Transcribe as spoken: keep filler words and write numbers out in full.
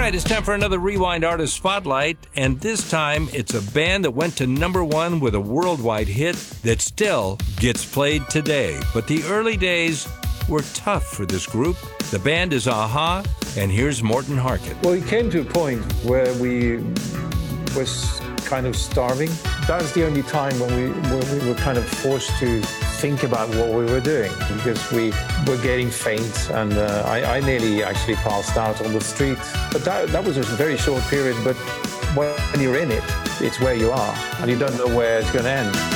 right, it's time for another Rewind Artist Spotlight, and this time it's a band that went to number one with a worldwide hit that still gets played today. But the early days were tough for this group. The band is a-ha, and here's Morten Harket. Well, it came to a point where we was kind of starving. That was the only time when we, when we were kind of forced to think about what we were doing, because we were getting faint, and uh, I, I nearly actually passed out on the street. But that, that was a very short period, but when you're in it, it's where you are, and you don't know where it's going to end.